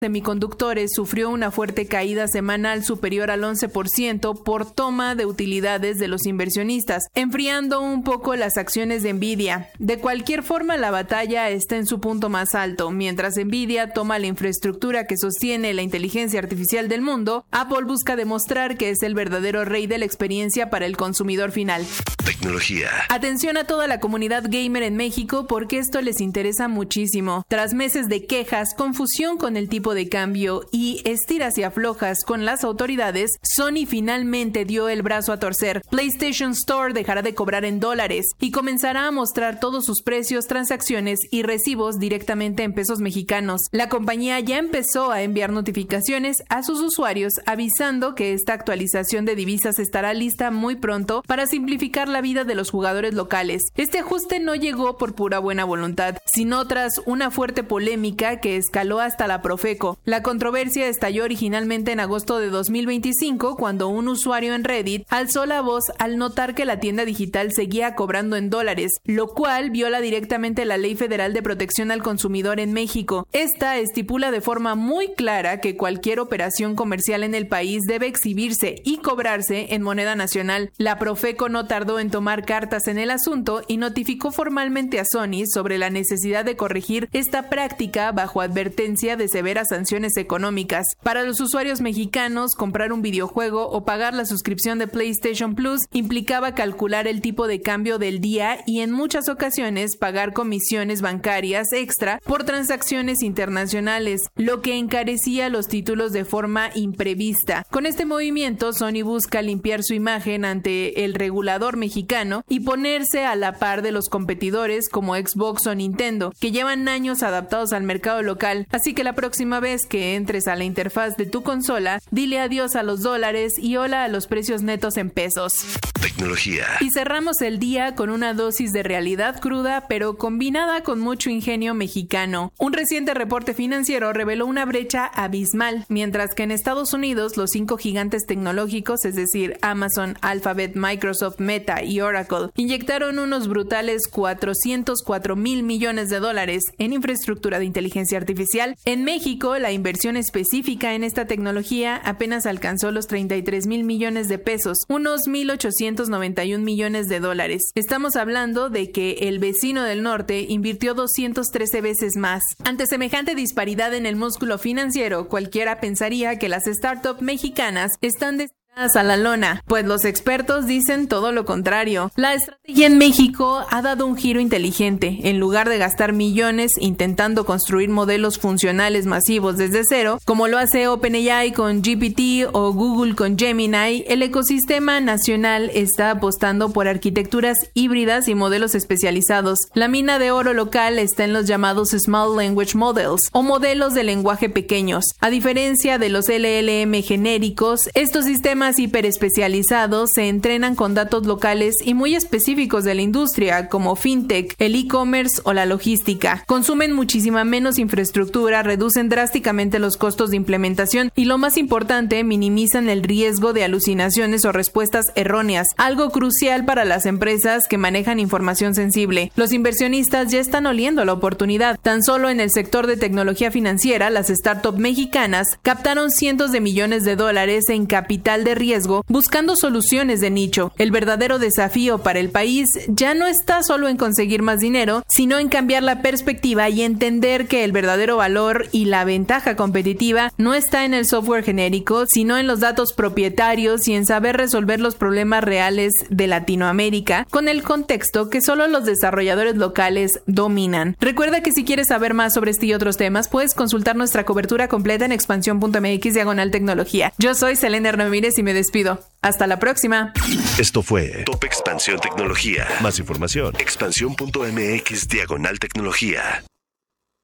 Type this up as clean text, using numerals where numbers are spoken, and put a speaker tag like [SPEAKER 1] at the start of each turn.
[SPEAKER 1] semiconductores sufrió una fuerte caída semanal superior al 11% por toma de utilidades de los inversionistas, enfriando un poco las acciones de Nvidia. De cualquier forma, la batalla está en su punto más alto. Mientras Nvidia toma la infraestructura que sostiene la inteligencia artificial del mundo, Apple busca demostrar que es el verdadero rey de la experiencia para el consumidor final.
[SPEAKER 2] Tecnología.
[SPEAKER 1] Atención a toda la comunidad gamer en México porque esto les interesa muchísimo. Tras meses de quejas, confusión con el tipo de cambio y estiras y aflojas con las autoridades, Sony finalmente dio el brazo a torcer. PlayStation Store dejará de cobrar en dólares y comenzará a mostrar todos sus precios, transacciones y recibos directamente en pesos mexicanos. La compañía ya empezó a enviar notificaciones a sus usuarios avisando que esta actualización de divisas estará lista muy pronto para simplificar la vida de los jugadores locales. Este ajuste no llegó por pura buena voluntad, sino tras una fuerte polémica que escaló hasta la Profeco. La controversia estalló originalmente en agosto de 2025 cuando un usuario en Reddit alzó la voz al notar que la tienda digital seguía cobrando en dólares, lo cual viola directamente la Ley Federal de Protección al Consumidor en México. Esta estipula de forma muy clara que cualquier operación comercial en el país debe exhibirse y cobrarse en moneda nacional. La Profeco no tardó en tomar cartas en el asunto y notificó formalmente a Sony sobre la necesidad de corregir esta práctica bajo advertencia de severas sanciones económicas. Para los usuarios mexicanos, comprar un videojuego o pagar la suscripción de PlayStation Plus implicaba calcular el tipo de cambio del día y en muchas ocasiones pagar comisiones bancarias extra por transacciones internacionales, lo que encarecía los títulos de forma imprevista. Con este movimiento, Sony busca limpiar su imagen ante el regulador mexicano y ponerse a la par de los competidores como Xbox o Nintendo, que llevan años adaptados al mercado local. Así que la próxima vez que entres a la interfaz de tu consola, dile adiós a los dólares y hola a los precios netos en pesos.
[SPEAKER 2] Tecnología.
[SPEAKER 1] Y cerramos el día con una dosis de realidad cruda, pero combinada con mucho ingenio mexicano. Un reciente reporte financiero reveló una brecha abismal, mientras que en Estados Unidos los 5 gigantes tecnológicos, es decir, Amazon, Alphabet, Microsoft, Meta y Oracle, inyectaron unos brutales 404,000 millones de dólares en infraestructura de inteligencia artificial. En México, la inversión específica en esta tecnología apenas alcanzó los 33,000 millones de pesos, unos 1,891 millones de dólares. Estamos hablando de que el vecino del norte invirtió 213 veces más. Ante semejante disparidad en el músculo financiero, cualquiera pensaría que las startups mexicanas están a la lona, pues los expertos dicen todo lo contrario. La estrategia en México ha dado un giro inteligente. En lugar de gastar millones intentando construir modelos funcionales masivos desde cero, como lo hace OpenAI con GPT o Google con Gemini, el ecosistema nacional está apostando por arquitecturas híbridas y modelos especializados. La mina de oro local está en los llamados Small Language Models o modelos de lenguaje pequeños. A diferencia de los LLM genéricos, estos sistemas hiperespecializados se entrenan con datos locales y muy específicos de la industria, como fintech, el e-commerce o la logística. Consumen muchísima menos infraestructura, reducen drásticamente los costos de implementación y, lo más importante, minimizan el riesgo de alucinaciones o respuestas erróneas, algo crucial para las empresas que manejan información sensible. Los inversionistas ya están oliendo la oportunidad. Tan solo en el sector de tecnología financiera, las startups mexicanas captaron cientos de millones de dólares en capital de riesgo buscando soluciones de nicho. El verdadero desafío para el país ya no está solo en conseguir más dinero, sino en cambiar la perspectiva y entender que el verdadero valor y la ventaja competitiva no está en el software genérico, sino en los datos propietarios y en saber resolver los problemas reales de Latinoamérica con el contexto que solo los desarrolladores locales dominan. Recuerda que si quieres saber más sobre este y otros temas, puedes consultar nuestra cobertura completa en expansión.mx/tecnología. Yo soy Selena Ramírez y me despido. Hasta la próxima.
[SPEAKER 2] Esto fue Top Expansión Tecnología. Más información, expansión.mx/tecnología.